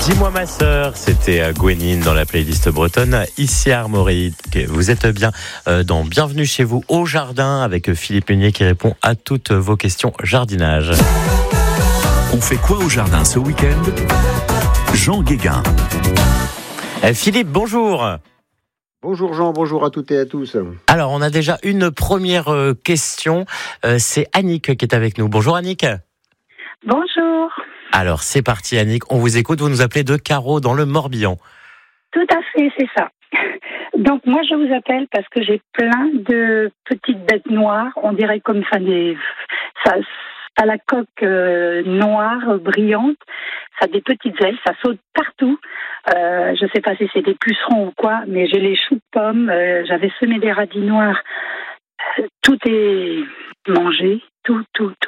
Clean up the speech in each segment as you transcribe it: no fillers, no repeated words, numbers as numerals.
Dis-moi ma sœur, c'était Gwenine dans la playlist bretonne. Ici à Armorique, vous êtes bien dans Bienvenue chez vous au jardin avec Philippe Meunier qui répond à toutes vos questions jardinage. On fait quoi au jardin ce week-end ? Jean Guéguin. Philippe, bonjour. Bonjour Jean, bonjour à toutes et à tous. Alors, on a déjà une première question. C'est Annick qui est avec nous. Bonjour Annick. Bonjour. Alors, c'est parti Annick, on vous écoute. Vous nous appelez de Carreau dans le Morbihan. Tout à fait, c'est ça. Donc moi, je vous appelle parce que j'ai plein de petites bêtes noires. On dirait comme ça, ça a la coque noire, brillante. Ça a des petites ailes, ça saute partout. Je ne sais pas si c'est des pucerons ou quoi, mais j'ai les choux de pommes. J'avais semé des radis noirs. Tout est mangé, tout.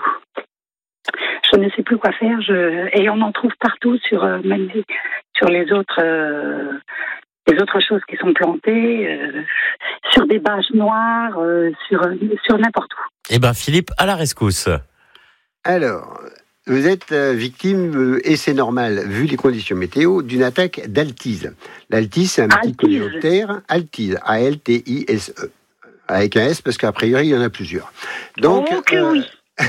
Je ne sais plus quoi faire. Et on en trouve partout même sur les autres choses qui sont plantées, sur des bâches noires, sur n'importe où. Eh bien Philippe, à la rescousse. Alors, vous êtes victime, et c'est normal, vu les conditions météo, d'une attaque d'altise. L'altise, c'est un petit coléoptère. Altise, A-L-T-I-S-E. Avec un S, parce qu'à priori, il y en a plusieurs. Donc, oui.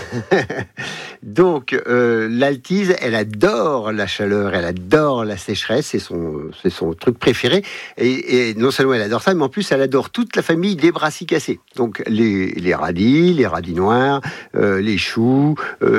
Donc, l'altise, elle adore la chaleur, elle adore la sécheresse, c'est son truc préféré. Et non seulement elle adore ça, mais en plus elle adore toute la famille des brassicacées. Donc les radis noirs, les choux,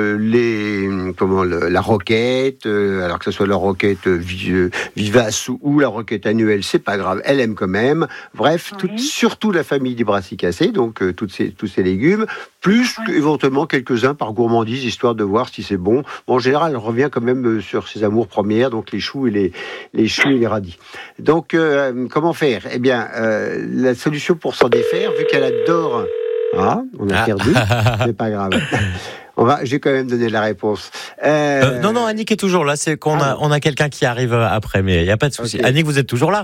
la roquette. Alors que ce soit la roquette vivace ou la roquette annuelle, c'est pas grave, elle aime quand même. Bref, surtout la famille des brassicacées, donc tous ces légumes, plus éventuellement quelques-uns par gourmandise, histoire de voir si c'est bon. En général, elle revient quand même sur ses amours premières, donc les choux et les radis. Donc, comment faire ? Eh bien, la solution pour s'en défaire, vu qu'elle adore... Ah, on a perdu, c'est pas grave. J'ai quand même donné la réponse. Non, Annick est toujours là. C'est qu'on a quelqu'un qui arrive après, mais il n'y a pas de souci. Okay. Annick, vous êtes toujours là ?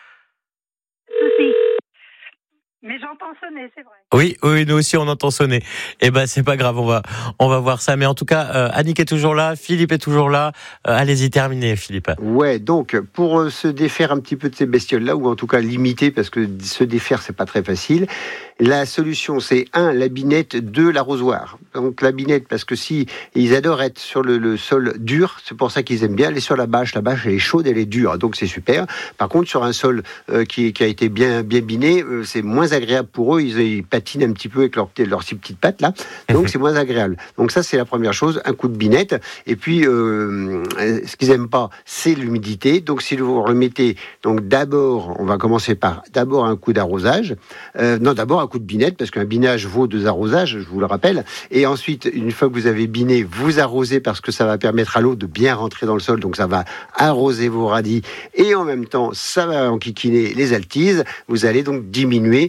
Mais j'entends sonner, c'est vrai. Oui, nous aussi on entend sonner. Eh ben c'est pas grave, on va voir ça. Mais en tout cas, Annick est toujours là, Philippe est toujours là. Allez-y, terminez, Philippe. Ouais, donc pour se défaire un petit peu de ces bestioles-là, ou en tout cas limiter, parce que se défaire c'est pas très facile. La solution, c'est 1, la binette, 2, l'arrosoir. Donc la binette, parce que si ils adorent être sur le sol dur, c'est pour ça qu'ils aiment bien aller sur la bâche. La bâche, elle est chaude, elle est dure, donc c'est super. Par contre, sur un sol qui a été bien biné, c'est moins agréable pour eux. Ils patinent un petit peu avec leurs six petites pattes là, donc c'est moins agréable. Donc ça, c'est la première chose, un coup de binette. Et puis, ce qu'ils aiment pas, c'est l'humidité. Donc si vous remettez, donc d'abord, on va commencer par d'abord un coup d'arrosage. D'abord un coup de binette, parce qu'un binage vaut 2 arrosages, je vous le rappelle. Et ensuite, une fois que vous avez biné, vous arrosez, parce que ça va permettre à l'eau de bien rentrer dans le sol, donc ça va arroser vos radis, et en même temps, ça va enquiquiner les altises. Vous allez donc diminuer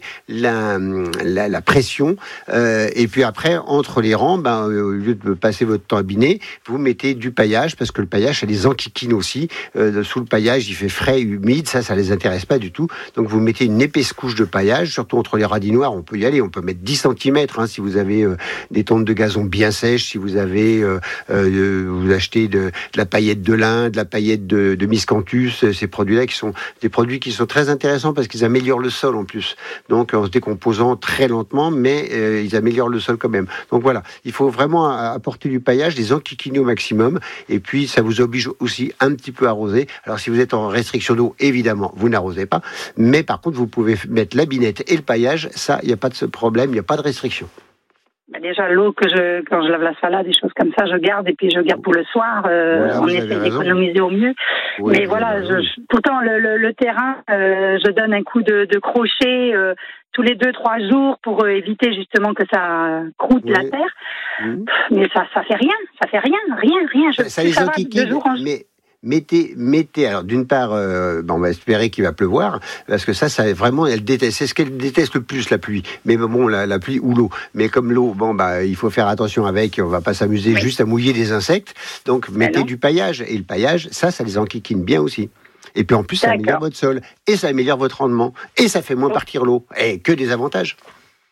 la pression, et puis après, entre les rangs, au lieu de passer votre temps à biner, vous mettez du paillage, parce que le paillage, ça les enquiquine aussi. Sous le paillage, il fait frais, humide, ça les intéresse pas du tout. Donc vous mettez une épaisse couche de paillage, surtout entre les radis noirs, on peut y aller, on peut mettre 10 cm, si vous avez des tontes de gazon bien sèches, si vous avez, vous achetez de la paillette de lin, de la paillette de miscanthus, ces produits-là qui sont des produits qui sont très intéressants parce qu'ils améliorent le sol en plus. Donc en se décomposant très lentement, mais ils améliorent le sol quand même. Donc voilà, il faut vraiment apporter du paillage, les enquiquiner au maximum, et puis ça vous oblige aussi un petit peu à arroser. Alors si vous êtes en restriction d'eau, évidemment, vous n'arrosez pas, mais par contre vous pouvez mettre la binette et le paillage, ça, il n'y a pas de ce problème, il n'y a pas de restriction. Déjà, l'eau quand je lave la salade, des choses comme ça, je garde, et puis je garde pour le soir. On essaie d'économiser au mieux. Oui, mais voilà, pourtant, le terrain, je donne un coup de crochet tous les 2-3 jours pour éviter justement que ça croûte la terre. Mais ça fait rien. Ça les enquiquine, mais... Mettez, alors d'une part, on va espérer qu'il va pleuvoir, parce que ça vraiment, elle déteste, c'est ce qu'elle déteste le plus, la pluie. Mais bon, la pluie ou l'eau. Mais comme l'eau, il faut faire attention avec, on va pas s'amuser juste à mouiller des insectes. Donc, mettez du paillage. Et le paillage, ça les enquiquine bien aussi. Et puis en plus, ça améliore votre sol, et ça améliore votre rendement, et ça fait moins partir l'eau. Et que des avantages.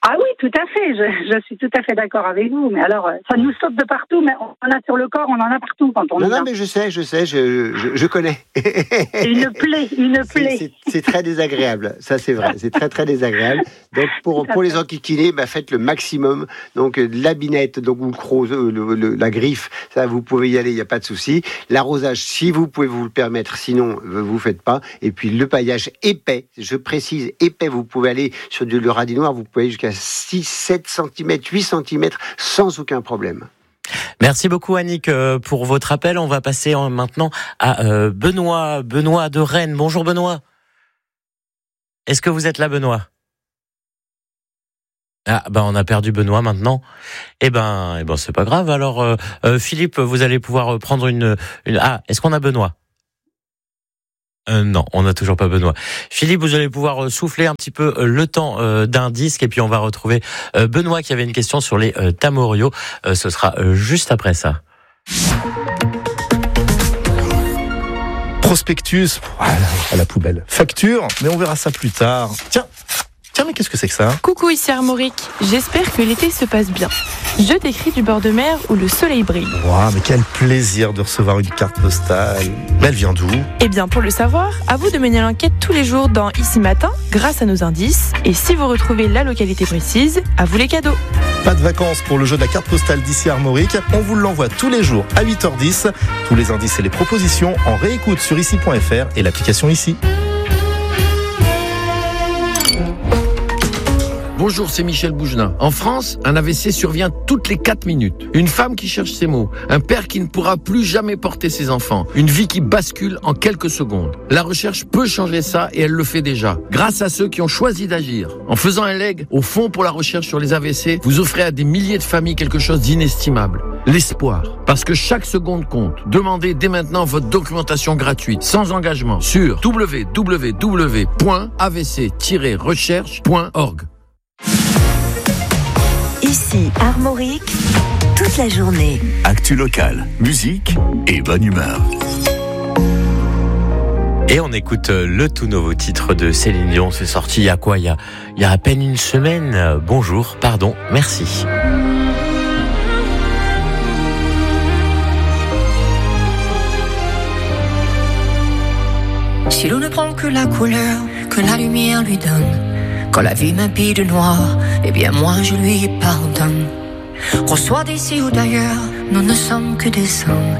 Ah oui, tout à fait. Je suis tout à fait d'accord avec vous. Mais alors, ça nous saute de partout. Mais on en a sur le corps, on en a partout quand on est. Non, mais je sais, je connais. Une plaie. C'est très désagréable. Ça, c'est vrai. C'est très, très désagréable. Donc, pour les enquiquiner, faites le maximum. Donc, la binette, donc, ou le croc, la griffe, ça, vous pouvez y aller, il n'y a pas de souci. L'arrosage, si vous pouvez vous le permettre, sinon, vous ne faites pas. Et puis, le paillage épais, je précise, épais, vous pouvez aller sur le radis noir, vous pouvez aller jusqu'à 6, 7 cm, 8 cm, sans aucun problème. Merci beaucoup Annick pour votre appel. On va passer maintenant à Benoît de Rennes. Bonjour Benoît. Est-ce que vous êtes là Benoît ? Ah on a perdu Benoît maintenant. Eh ben c'est pas grave. Alors Philippe, vous allez pouvoir prendre une... Ah, est-ce qu'on a Benoît ? Non, on n'a toujours pas Benoît. Philippe, vous allez pouvoir souffler un petit peu le temps d'un disque et puis on va retrouver Benoît qui avait une question sur les tamoriaux. Ce sera juste après ça. Prospectus, à la poubelle. Facture, mais on verra ça plus tard. Tiens, mais qu'est-ce que c'est que ça ? Coucou, ici Armorique. J'espère que l'été se passe bien. Je t'écris du bord de mer où le soleil brille. Waouh, mais quel plaisir de recevoir une carte postale. Mais elle vient d'où ? Eh bien, pour le savoir, à vous de mener l'enquête tous les jours dans Ici Matin, grâce à nos indices. Et si vous retrouvez la localité précise, à vous les cadeaux. Pas de vacances pour le jeu de la carte postale d'ici Armorique. On vous l'envoie tous les jours à 8h10. Tous les indices et les propositions en réécoute sur ici.fr et l'application Ici. Bonjour, c'est Michel Bougenin. En France, un AVC survient toutes les 4 minutes. Une femme qui cherche ses mots. Un père qui ne pourra plus jamais porter ses enfants. Une vie qui bascule en quelques secondes. La recherche peut changer ça et elle le fait déjà. Grâce à ceux qui ont choisi d'agir. En faisant un leg au Fonds pour la recherche sur les AVC, vous offrez à des milliers de familles quelque chose d'inestimable. L'espoir. Parce que chaque seconde compte. Demandez dès maintenant votre documentation gratuite, sans engagement, sur www.avc-recherche.org. Ici Armorique, toute la journée. Actu locale, musique et bonne humeur. Et on écoute le tout nouveau titre de Céline Dion. C'est sorti il y a quoi ? Il y a à peine une semaine. Bonjour, pardon, merci. Si l'on ne prend que la couleur que la lumière lui donne, quand la vie m'habille de noir, eh bien moi je lui pardonne. Qu'on soit d'ici ou d'ailleurs, nous ne sommes que des hommes